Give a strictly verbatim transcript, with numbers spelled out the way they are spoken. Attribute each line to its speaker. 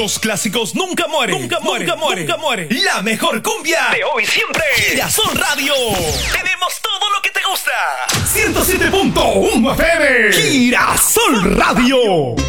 Speaker 1: Los clásicos nunca mueren, nunca mueren, nunca mueren, nunca mueren. La mejor cumbia de hoy siempre. Girasol Radio. Tenemos todo lo que te gusta. ciento siete punto uno F M. Girasol Radio.